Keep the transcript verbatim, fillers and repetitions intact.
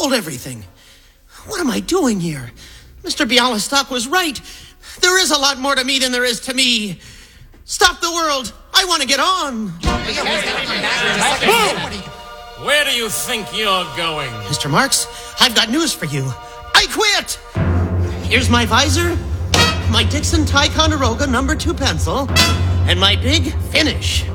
sold everything. What am I doing here? Mister Bialystok was right. There is a lot more to me than there is to me. Stop the world. I want to get on. Where do you think you're going? Mister Marks, I've got news for you. I quit. Here's my visor, my Dixon Ticonderoga number two pencil, and my big finish.